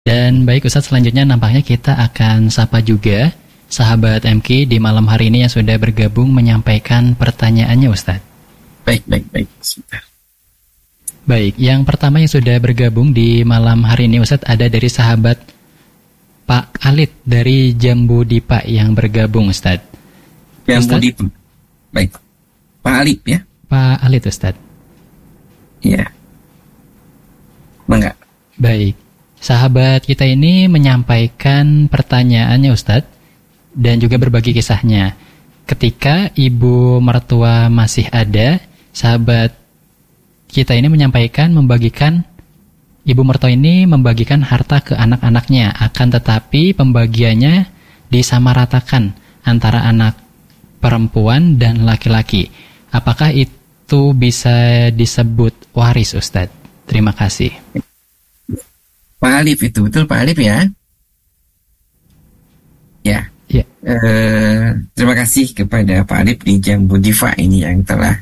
Dan baik Ustadz, selanjutnya nampaknya kita akan sapa juga sahabat MK di malam hari ini yang sudah bergabung menyampaikan pertanyaannya Ustadz. Baik. Sebentar. Baik, yang pertama yang sudah bergabung di malam hari ini Ustadz ada dari sahabat Pak Alit dari Jambu Dipa yang bergabung Ustadz. Jambu Dipa. Baik. Pak Alit ya? Pak Alit Ustadz. Iya. Bangga. Baik. Sahabat kita ini menyampaikan pertanyaannya Ustadz dan juga berbagi kisahnya. Ketika ibu mertua masih ada, sahabat kita ini membagikan ibu mertua ini membagikan harta ke anak-anaknya, akan tetapi pembagiannya disamaratakan antara anak perempuan dan laki-laki. Apakah itu bisa disebut waris Ustadz? Terima kasih. Pak Alif itu betul Pak Alif ya? Ya. Terima kasih kepada Pak Alif di Jambu Diva ini yang telah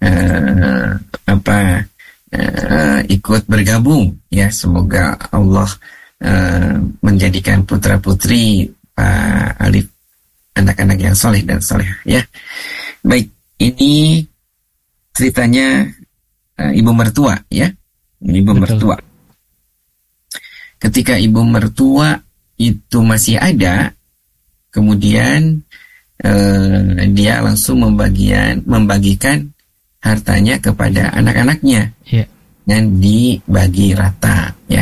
ikut bergabung ya. Semoga Allah menjadikan putra putri Pak Alif anak-anak yang soleh dan soleh ya. Baik, ini ceritanya ibu mertua ya. Ibu mertua. Ketika ibu mertua itu masih ada, kemudian dia langsung membagikan hartanya kepada anak-anaknya, dan dibagi rata, ya.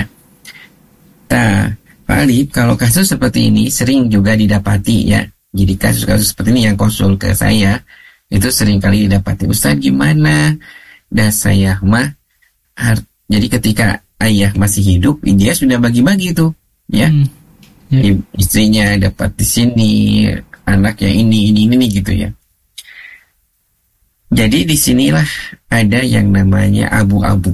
Pak Alif, kalau kasus seperti ini sering juga didapati, ya. Jadi kasus-kasus seperti ini yang konsul ke saya itu sering kali didapati. Ustaz, gimana? Dan saya jadi ketika ayah masih hidup, dia sudah bagi-bagi tuh, ya. Istrinya dapat di sini, anaknya ini gitu ya. Jadi disinilah ada yang namanya abu-abu,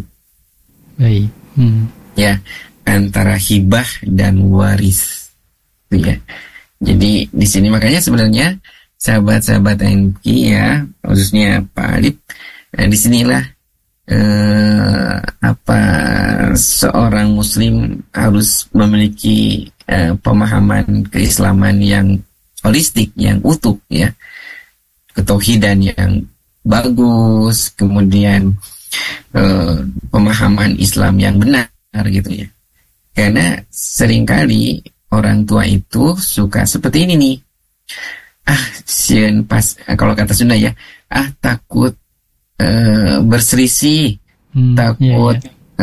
ya, antara hibah dan waris, ya. Jadi di sini makanya sebenarnya sahabat-sahabat NQ ya, khususnya Pak Alif, disinilah seorang muslim harus memiliki pemahaman keislaman yang holistik, yang utuh, ya, ketauhidan yang bagus, kemudian pemahaman Islam yang benar gitu ya. Karena seringkali orang tua itu suka seperti ini nih, kalau kata Sunda ya, takut berselisih, takut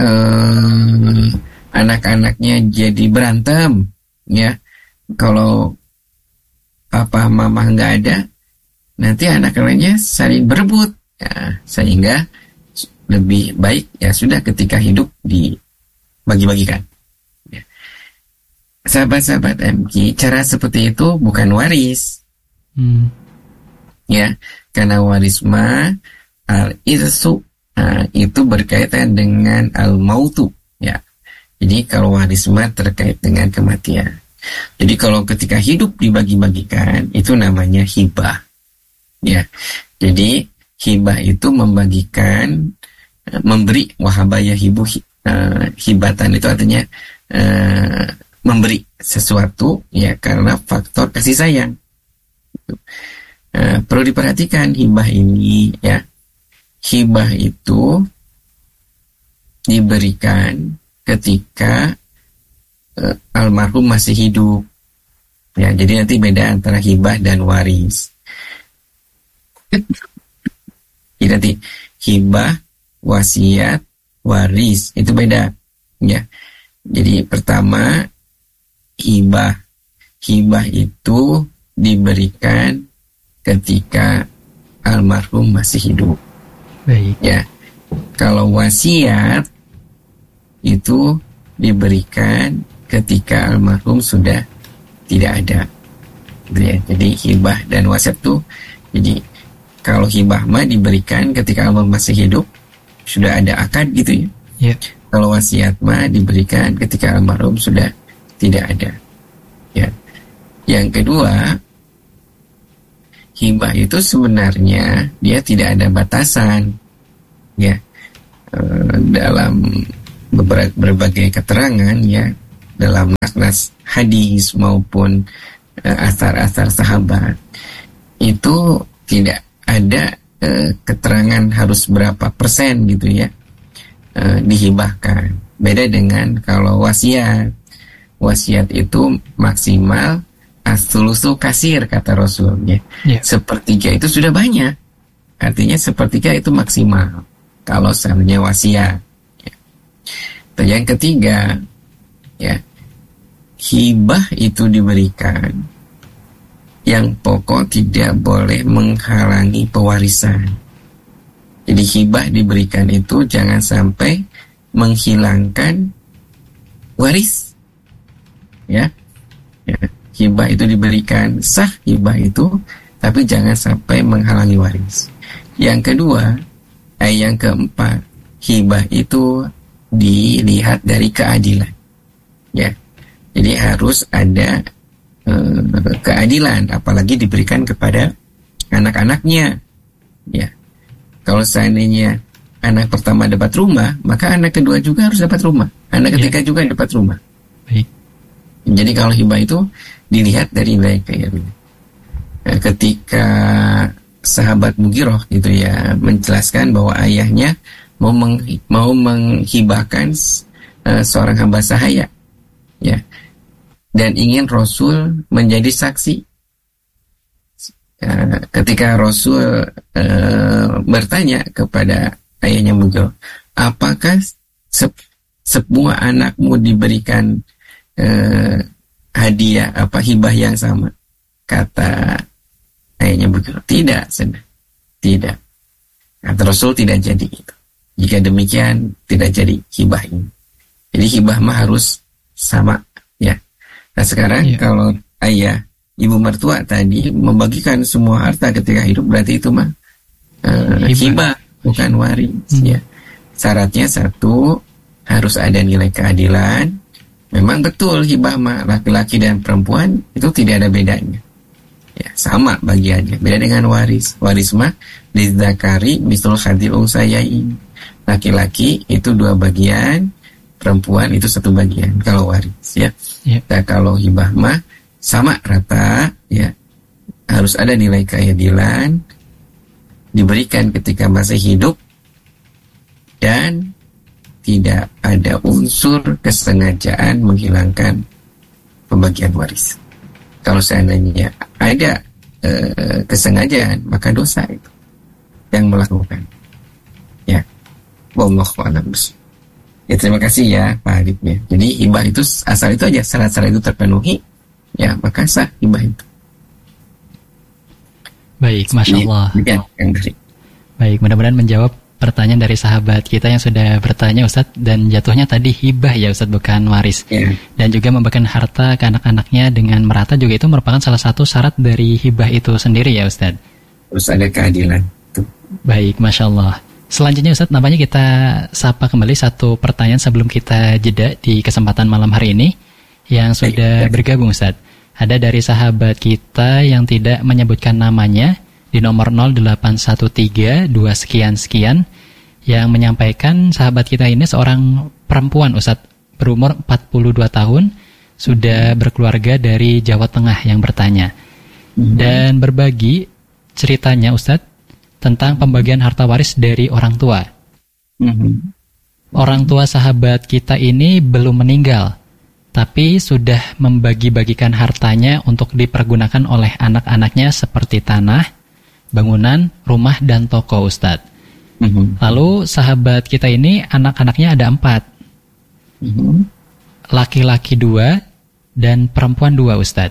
anak-anaknya jadi berantem, ya. Kalau papa mama nggak ada, nanti anak-anaknya saling berebut, ya. Sehingga lebih baik ya sudah ketika hidup dibagi-bagikan, ya. Sahabat-sahabat MQ, cara seperti itu bukan waris, ya, karena waris al-irsu itu berkaitan dengan al-mautu, ya. Jadi kalau waris terkait dengan kematian. Jadi kalau ketika hidup dibagi-bagikan, itu namanya hibah, ya. Jadi hibah itu membagikan, memberi, wahabaya hibatan itu artinya memberi sesuatu, ya, karena faktor kasih sayang. Perlu diperhatikan hibah ini, ya. Hibah itu diberikan ketika almarhum masih hidup, ya. Jadi nanti beda antara hibah dan waris. Jadi nanti hibah, wasiat, waris itu beda, ya. Jadi pertama hibah itu diberikan ketika almarhum masih hidup. Baik. Ya, kalau wasiat itu diberikan ketika almarhum sudah tidak ada. Ya, jadi hibah dan wasiat itu, jadi kalau hibah diberikan ketika almarhum masih hidup, sudah ada akad gitu ya. Kalau wasiat diberikan ketika almarhum sudah tidak ada. Ya. Yang kedua, hibah itu sebenarnya dia tidak ada batasan, ya. Dalam berbagai keterangan, ya, dalam nas hadis maupun asar-asar sahabat itu tidak ada keterangan harus berapa persen gitu ya dihibahkan. Beda dengan kalau wasiat. Wasiat itu maksimal as-sulusu kasir kata Rasulnya. Sepertiga itu sudah banyak. Artinya sepertiga itu maksimal kalau seandainya wasiat. Yang ketiga, ya, hibah itu diberikan yang pokok tidak boleh menghalangi pewarisan. Jadi hibah diberikan itu jangan sampai menghilangkan waris. Ya, hibah itu diberikan sah hibah itu, tapi jangan sampai menghalangi waris. Yang kedua, yang keempat, hibah itu dilihat dari keadilan. Ya, jadi harus ada keadilan, apalagi diberikan kepada anak-anaknya. Ya, kalau seandainya anak pertama dapat rumah, maka anak kedua juga harus dapat rumah. Anak ketiga juga dapat rumah. Baik. Jadi kalau hibah itu dilihat dari nilai keadilan. Ketika sahabat Mughirah gitu ya menjelaskan bahwa ayahnya mau menghibahkan seorang hamba sahaya, ya, dan ingin Rasul menjadi saksi. Ketika Rasul bertanya kepada ayahnya Mughirah, apakah semua anakmu diberikan hadiah hibah yang sama? Kata ayahnya Mughirah, tidak. Kata Rasul, tidak jadi itu. Jika demikian tidak jadi hibah ini. Jadi hibah mah harus sama, ya. Nah sekarang kalau ayah ibu mertua tadi membagikan semua harta ketika hidup, berarti itu mah hibah bukan waris. Ya. Syaratnya satu, harus ada nilai keadilan. Memang betul hibah mah laki-laki dan perempuan itu tidak ada bedanya. Ya, sama bagiannya. Beda dengan waris. Waris mah lidzakari mislul hadzil unsayain. Laki-laki itu 2 bagian, perempuan itu 1 bagian kalau waris, ya. Nah, kalau hibah mah sama rata, ya. Harus ada nilai keadilan, diberikan ketika masih hidup, dan tidak ada unsur kesengajaan menghilangkan pembagian waris. Kalau seandainya ada kesengajaan, maka dosa itu yang melakukan. Ya, wallahu a'lam. Ya, terima kasih ya Pak Adib ya. Jadi hibah itu asal itu aja syarat-syarat itu terpenuhi, ya maka sah hibah itu. Baik, Masya Allah. Baik, mudah-mudahan menjawab pertanyaan dari sahabat kita yang sudah bertanya Ustadz, dan jatuhnya tadi hibah ya Ustadz, bukan waris. Dan juga membagikan harta ke anak-anaknya dengan merata juga itu merupakan salah satu syarat dari hibah itu sendiri ya Ustadz. Terus ada keadilan. Baik, Masya Allah. Selanjutnya Ustadz, nampaknya kita sapa kembali satu pertanyaan sebelum kita jeda di kesempatan malam hari ini yang sudah bergabung Ustadz. Ada dari sahabat kita yang tidak menyebutkan namanya di nomor 0813 2 sekian yang menyampaikan sahabat kita ini seorang perempuan Ustadz, berumur 42 tahun, sudah berkeluarga dari Jawa Tengah yang bertanya dan berbagi ceritanya Ustadz tentang pembagian harta waris dari orang tua. Orang tua sahabat kita ini belum meninggal, tapi sudah membagi-bagikan hartanya untuk dipergunakan oleh anak-anaknya seperti tanah, bangunan, rumah, dan toko Ustadz. Lalu sahabat kita ini anak-anaknya ada 4. Laki-laki 2 dan perempuan 2 Ustadz.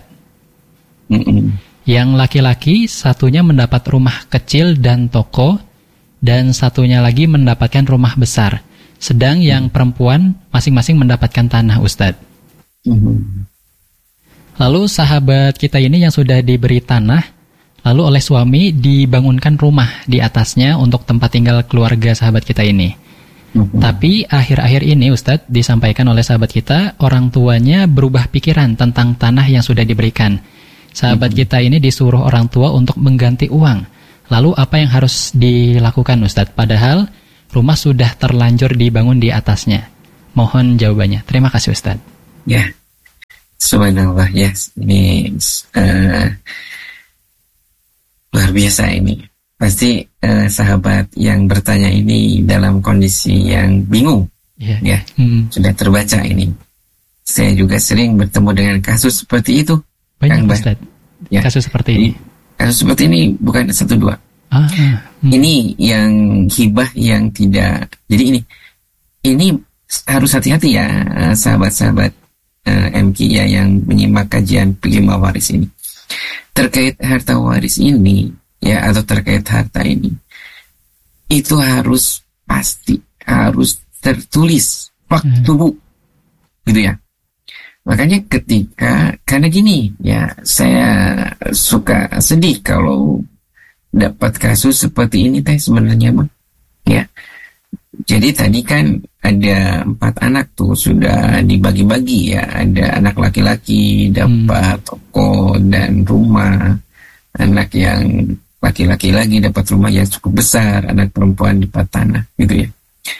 Yang laki-laki satunya mendapat rumah kecil dan toko, dan satunya lagi mendapatkan rumah besar. Sedang yang perempuan masing-masing mendapatkan tanah Ustadz. Lalu sahabat kita ini yang sudah diberi tanah, lalu oleh suami dibangunkan rumah di atasnya untuk tempat tinggal keluarga sahabat kita ini. Tapi akhir-akhir ini Ustadz disampaikan oleh sahabat kita, orang tuanya berubah pikiran tentang tanah yang sudah diberikan. Sahabat kita ini disuruh orang tua untuk mengganti uang. Lalu apa yang harus dilakukan Ustadz? Padahal rumah sudah terlanjur dibangun di atasnya. Mohon jawabannya. Terima kasih Ustadz. Ya. Subhanallah, ya, ini luar biasa ini. Pasti sahabat yang bertanya ini dalam kondisi yang bingung, ya. Sudah terbaca ini. Saya juga sering bertemu dengan kasus seperti itu. Banyak, Ustaz. Ya. Kasus seperti ini. Kasus seperti ini bukan 1-2. Ini yang hibah yang tidak. Jadi ini harus hati-hati ya, sahabat-sahabat MQ ya yang menyimak kajian fikih mawaris ini. Terkait harta waris ini ya, atau terkait harta ini, itu harus pasti, harus tertulis waktu gitu ya. Makanya karena gini ya, saya suka sedih kalau dapat kasus seperti ini teh sebenarnya, Bang. Ya. Jadi tadi kan ada 4 anak tuh sudah dibagi-bagi ya. Ada anak laki-laki dapat toko dan rumah. Anak yang laki-laki lagi dapat rumah yang cukup besar. Anak perempuan dapat tanah gitu ya.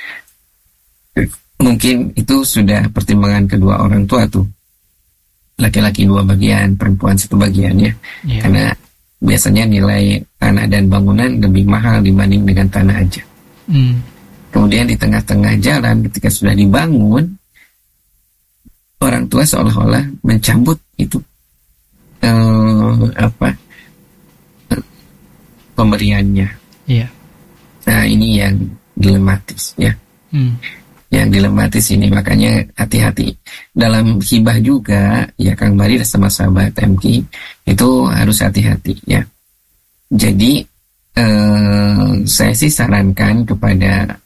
Mungkin itu sudah pertimbangan kedua orang tua tuh. Laki-laki 2 bagian, perempuan 1 bagian ya. Karena biasanya nilai tanah dan bangunan lebih mahal dibanding dengan tanah aja. Kemudian di tengah-tengah jalan ketika sudah dibangun, orang tua seolah-olah mencabut itu pemberiannya. Nah, ini yang dilematis ya. Yang dilematis ini, makanya hati-hati dalam hibah juga ya, Kang Bari sama sahabat MQ itu harus hati-hati ya. Jadi saya sih sarankan kepada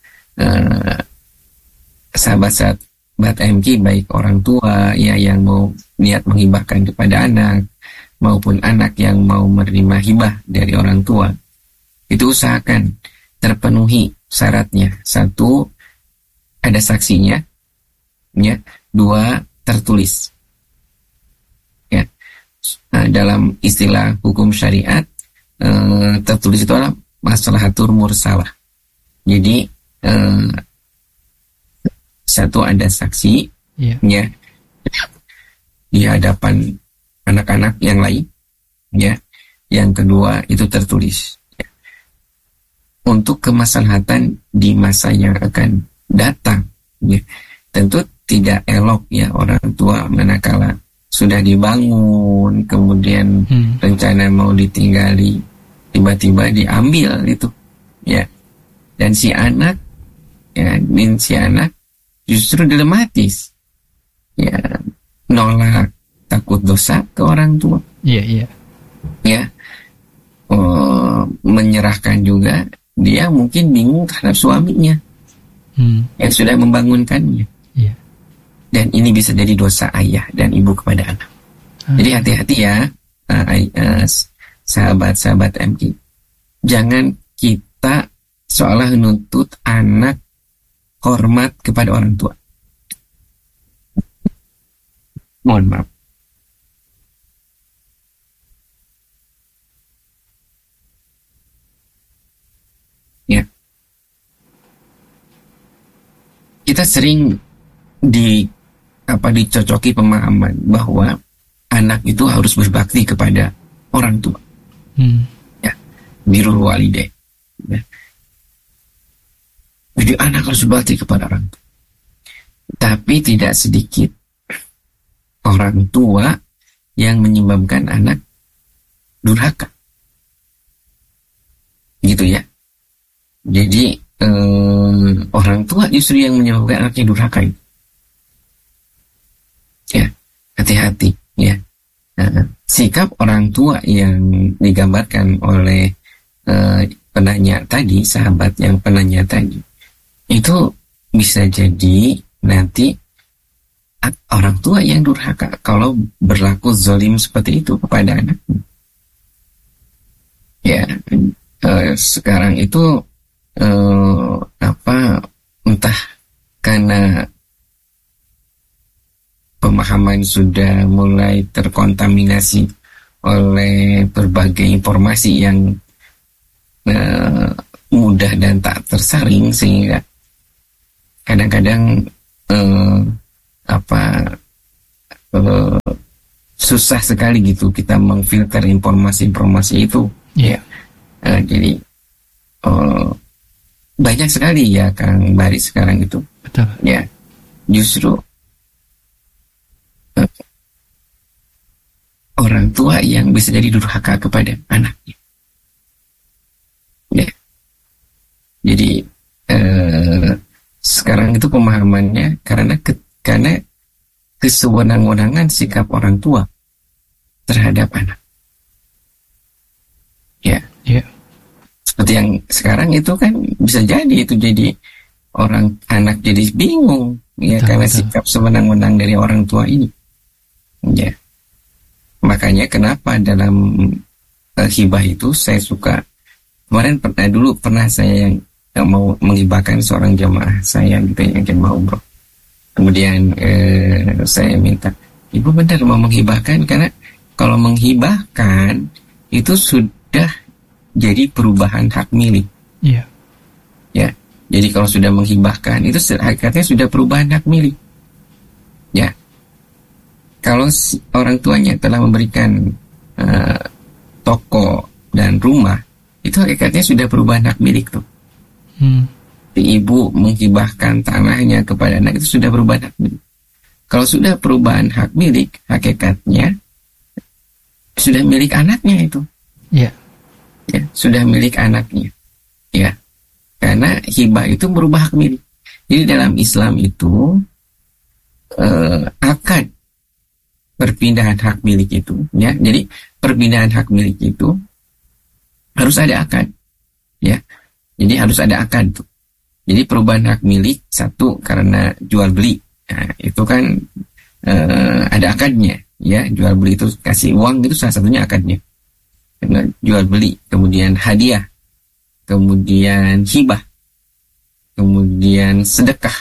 sahabat-sahabat MQ, baik orang tua ya yang mau niat menghibahkan kepada anak maupun anak yang mau menerima hibah dari orang tua, itu usahakan terpenuhi syaratnya. 1, ada saksinya, ya. 2, tertulis. Ya. Nah, dalam istilah hukum syariat, tertulis itu adalah maslahatur mursalah. Jadi 1 ada saksi, ya, di hadapan anak-anak yang lain, ya. Yang kedua itu tertulis, ya. Untuk kemaslahatan di masa yang akan datang, ya. Tentu tidak elok ya orang tua manakala sudah dibangun, kemudian rencana mau ditinggali, tiba-tiba diambil itu, ya. Dan si anak justru dilematis, ya, nolak, takut dosa ke orang tua, ya, menyerahkan juga, dia mungkin bingung terhadap suaminya yang sudah membangunkannya, dan ini bisa jadi dosa ayah dan ibu kepada anak. Jadi hati-hati ya, sahabat-sahabat MQ, jangan kita seolah menuntut anak hormat kepada orang tua. Mohon maaf. Ya. Kita sering dicocoki pemahaman bahwa anak itu harus berbakti kepada orang tua. Ya, birrul walidain. Ya. Jadi anak harus berbakti kepada orang tua. Tapi tidak sedikit orang tua yang menyebabkan anak durhaka. Gitu ya. Jadi orang tua justru yang menyebabkan anaknya durhaka itu. Ya, hati-hati ya. Sikap orang tua yang digambarkan oleh penanya tadi, sahabat yang penanya tadi, itu bisa jadi nanti orang tua yang durhaka kalau berlaku zalim seperti itu kepada anaknya. Ya, sekarang itu entah karena pemahaman sudah mulai terkontaminasi oleh berbagai informasi yang mudah dan tak tersaring, sehingga kadang-kadang susah sekali gitu kita memfilter informasi-informasi itu. Iya. Jadi banyak sekali ya Kang Bari sekarang itu. Betul. Ya, justru orang tua yang bisa jadi durhaka kepada anaknya. Ya. Jadi sekarang itu pemahamannya karena kesewenang-wenangan sikap orang tua terhadap anak. Ya. Iya. Seperti yang sekarang itu kan bisa jadi itu jadi anak jadi bingung ya karena sikap sewenang-wenang dari orang tua ini. Ya. Makanya kenapa dalam hibah itu saya suka kemarin pernah saya yang mau menghibahkan seorang jamaah saya gitu yang jamaah umroh. Kemudian saya minta, ibu benar mau menghibahkan karena kalau menghibahkan itu sudah jadi perubahan hak milik. Iya. Ya. Jadi kalau sudah menghibahkan itu hakikatnya sudah perubahan hak milik. Ya. Kalau orang tuanya telah memberikan toko dan rumah, itu hakikatnya sudah perubahan hak milik tuh. Ibu menghibahkan tanahnya kepada anak itu sudah perubahan hak milik. Kalau sudah perubahan hak milik, hakikatnya sudah milik anaknya itu. Iya. Ya, sudah milik anaknya. Ya. Karena hibah itu merubah hak milik. Jadi dalam Islam itu akad perpindahan hak milik itu, ya. Jadi perpindahan hak milik itu harus ada akad, ya. Jadi harus ada akad tuh. Jadi perubahan hak milik satu karena jual beli, nah, itu kan ada akadnya, ya. Jual beli itu kasih uang itu salah satunya akadnya. Karena jual beli, kemudian hadiah, kemudian hibah, kemudian sedekah,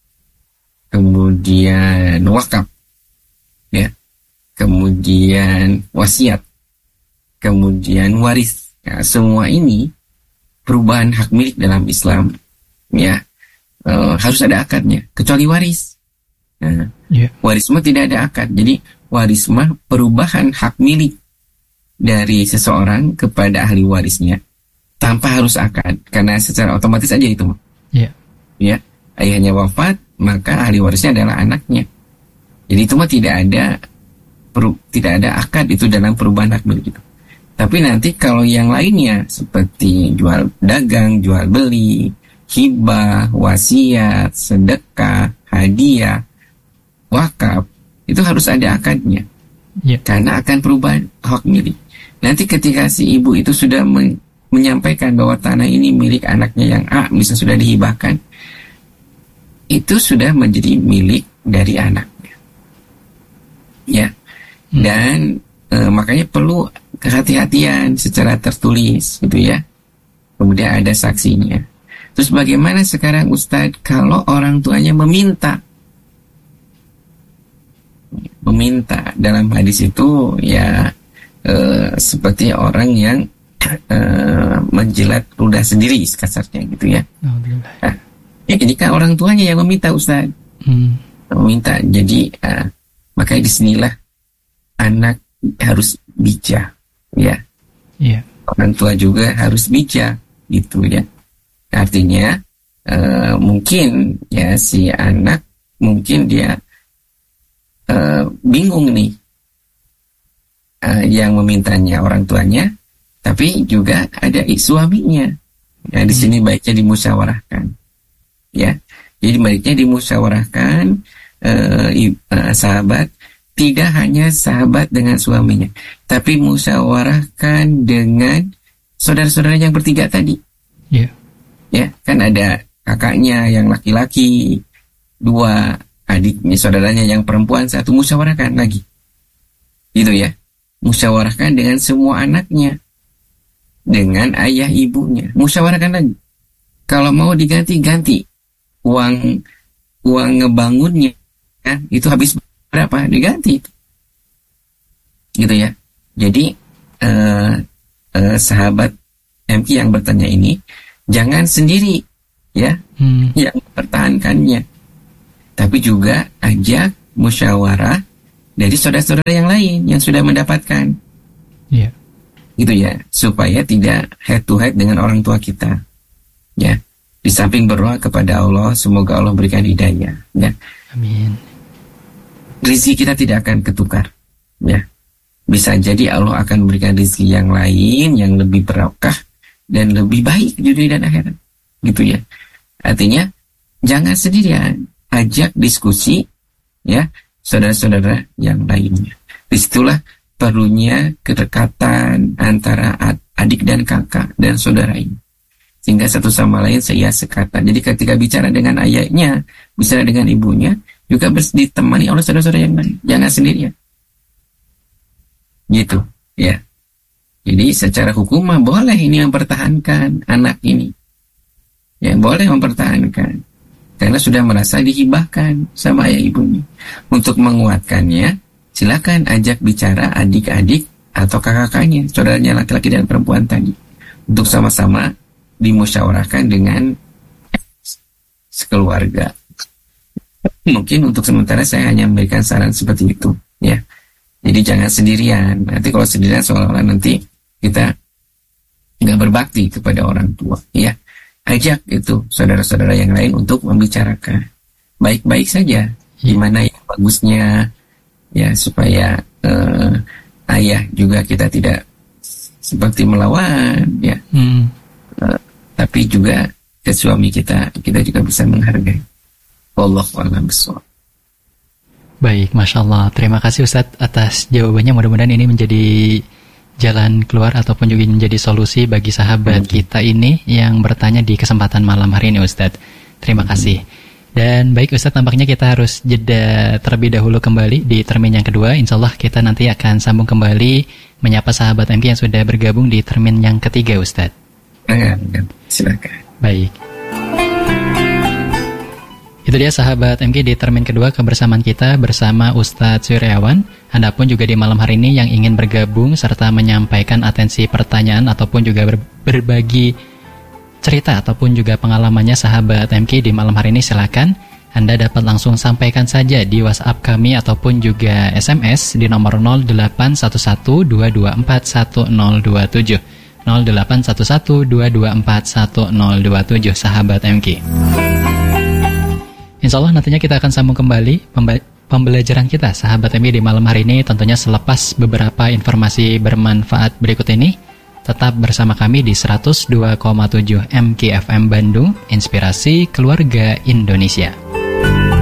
kemudian wakaf, ya. Kemudian wasiat, kemudian waris. Nah, semua ini perubahan hak milik dalam Islam, ya, harus ada akadnya. Kecuali waris. Nah, waris mah tidak ada akad. Jadi waris mah perubahan hak milik dari seseorang kepada ahli warisnya tanpa harus akad, karena secara otomatis aja itu. Ya, ayahnya wafat, maka ahli warisnya adalah anaknya. Jadi itu mah tidak ada akad itu dalam perubahan hak milik itu. Tapi nanti kalau yang lainnya seperti jual dagang, jual beli, hibah, wasiat, sedekah, hadiah, wakaf, itu harus ada akadnya. Karena akan perubahan hak milik. Nanti ketika si ibu itu sudah menyampaikan bahwa tanah ini milik anaknya yang A, misalnya sudah dihibahkan, itu sudah menjadi milik dari anaknya. Ya. Dan makanya perlu kehati-hatian secara tertulis gitu ya. Kemudian ada saksinya. Terus bagaimana sekarang Ustadz kalau orang tuanya meminta dalam hadis itu ya seperti orang yang menjilat ludah sendiri kasarnya gitu ya. Nah, ya jika orang tuanya yang meminta Ustadz meminta, jadi makanya disinilah anak harus bijak, ya. Orang tua juga harus bijak, gitu ya. Artinya mungkin ya si anak mungkin dia bingung nih yang memintanya orang tuanya, tapi juga ada suaminya. Nah di sini baiknya dimusyawarahkan, ya. Jadi baiknya dimusyawarahkan sahabat. Tidak hanya sahabat dengan suaminya, tapi musyawarahkan dengan saudara-saudara yang bertiga tadi. Ya, kan ada kakaknya yang laki-laki, 2 adiknya, saudaranya yang perempuan 1, musyawarahkan lagi. Gitu ya. Musyawarahkan dengan semua anaknya. Dengan ayah ibunya. Musyawarahkan lagi. Kalau mau diganti-ganti uang ngebangunnya, ya, itu habis berapa diganti, gitu ya. Jadi sahabat MQ yang bertanya ini jangan sendiri ya yang mempertahankannya, tapi juga ajak musyawarah dari saudara-saudara yang lain yang sudah mendapatkan. Iya. Gitu ya, supaya tidak head to head dengan orang tua kita. Ya, di samping berdoa kepada Allah, semoga Allah berikan hidayah. Ya, Amin. rezeki kita tidak akan ketukar. Ya, bisa jadi Allah akan memberikan rezeki yang lain, yang lebih berkah dan lebih baik di dunia dan akhirat. Gitu ya. Artinya, jangan sendirian, ajak diskusi, ya, saudara-saudara yang lainnya. Disitulah perlunya kedekatan antara adik dan kakak dan saudara ini. Sehingga satu sama lain seia sekata. Jadi ketika bicara dengan ayahnya, bicara dengan ibunya, juga ditemani oleh saudara-saudara yang lain. Jangan sendirian. Gitu, ya. Jadi secara hukum mah boleh ini mempertahankan anak ini. Ya, boleh mempertahankan. Karena sudah merasa dihibahkan sama ayah ibunya. Untuk menguatkannya, silakan ajak bicara adik-adik atau kakak-kakaknya, saudaranya laki-laki dan perempuan tadi, untuk sama-sama dimusyawarahkan dengan sekeluarga. Mungkin untuk sementara saya hanya memberikan saran seperti itu, ya. Jadi jangan sendirian. Nanti kalau sendirian seolah-olah nanti kita nggak berbakti kepada orang tua, ya. Ajak itu saudara-saudara yang lain untuk membicarakan baik-baik saja, gimana yang bagusnya. Ya, supaya ayah juga kita tidak seperti melawan, ya. Tapi juga ke suami kita juga bisa menghargai. Wallahu a'lam bishawab. Baik, Masya Allah. Terima kasih Ustadz atas jawabannya. Mudah-mudahan ini menjadi jalan keluar ataupun juga menjadi solusi bagi sahabat kita ini yang bertanya di kesempatan malam hari ini, Ustadz. Terima kasih. Dan baik Ustadz, tampaknya kita harus jeda terlebih dahulu kembali di termin yang kedua. Insya Allah kita nanti akan sambung kembali menyapa sahabat MK yang sudah bergabung di termin yang ketiga, Ustadz. Silakan. Baik. Itu dia sahabat MK di termin kedua kebersamaan kita bersama Ustadz Suryawan. Anda pun juga di malam hari ini yang ingin bergabung serta menyampaikan atensi pertanyaan ataupun juga berbagi cerita ataupun juga pengalamannya sahabat MK di malam hari ini, silakan Anda dapat langsung sampaikan saja di WhatsApp kami ataupun juga SMS di nomor 081122411027 081122411027 sahabat MK. Insya Allah nantinya kita akan sambung kembali pembelajaran kita sahabat MK di malam hari ini, tentunya selepas beberapa informasi bermanfaat berikut ini. Tetap bersama kami di 102,7 MKFM Bandung, Inspirasi Keluarga Indonesia.